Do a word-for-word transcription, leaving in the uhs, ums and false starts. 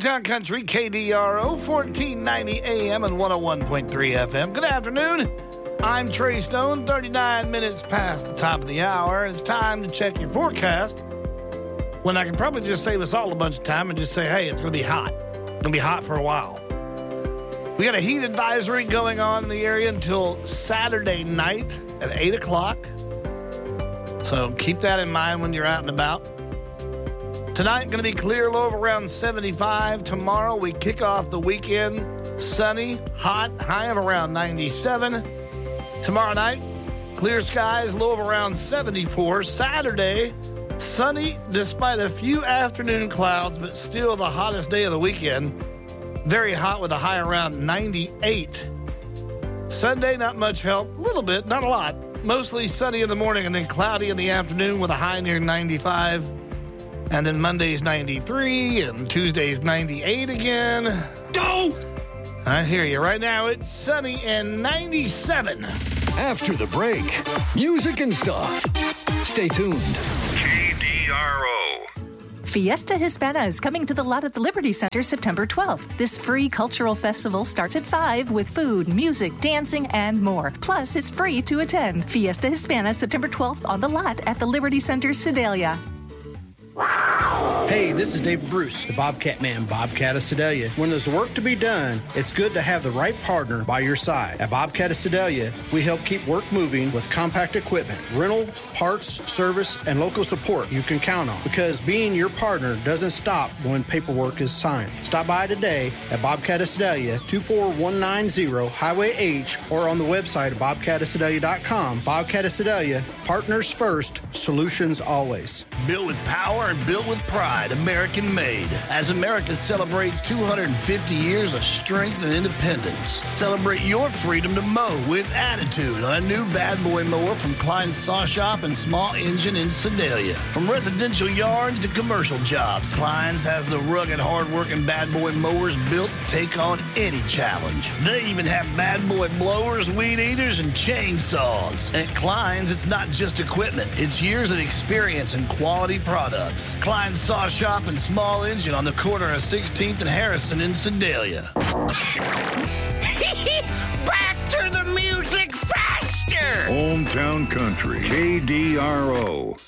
Hometown Country, K D R O, fourteen ninety A M and one oh one point three F M. Good afternoon. I'm Trey Stone, thirty-nine minutes past the top of the hour. It's time to check your forecast. When I can probably just say this all a bunch of time and just say, hey, it's going to be hot. It's going to be hot for a while. We got a heat advisory going on in the area until Saturday night at eight o'clock. So keep that in mind when you're out and about. Tonight, going to be clear, low of around seventy-five. Tomorrow, we kick off the weekend. Sunny, hot, high of around ninety-seven. Tomorrow night, clear skies, low of around seventy-four. Saturday, sunny despite a few afternoon clouds, but still the hottest day of the weekend. Very hot with a high around ninety-eight. Sunday, not much help. A little bit, not a lot. Mostly sunny in the morning and then cloudy in the afternoon with a high near ninety-five. And then Monday's ninety-three and Tuesday's ninety-eight again. Go! I hear you. Right now, it's sunny and ninety-seven. After the break, music and stuff. Stay tuned. K D R O. Fiesta Hispana is coming to the lot at the Liberty Center September twelfth. This free cultural festival starts at five with food, music, dancing, and more. Plus, it's free to attend. Fiesta Hispana September twelfth on the lot at the Liberty Center, Sedalia. Hey, this is David Bruce, the Bobcat Man, Bobcat of Sedalia. When there's work to be done, it's good to have the right partner by your side. At Bobcat of Sedalia, we help keep work moving with compact equipment, rental, parts, service, and local support you can count on. Because being your partner doesn't stop when paperwork is signed. Stop by today at Bobcat of Sedalia, two four one nine zero Highway H, or on the website at bobcat of sedalia dot com. Bobcat of Sedalia, partners first, solutions always. Built with power and built with pride, American made. As America celebrates two hundred fifty years of strength and independence, celebrate your freedom to mow with attitude on a new Bad Boy mower from Klein's Saw Shop and Small Engine in Sedalia. From residential yards to commercial jobs, Klein's has the rugged, hard-working Bad Boy mowers built to take on any challenge. They even have Bad Boy blowers, weed eaters, and chainsaws. And at Klein's, it's not just equipment. It's years of experience and quality products. Klein's Saw Shop and Small Engine on the corner of sixteenth and Harrison in Sedalia. Back to the music faster! Hometown Country, K D R O.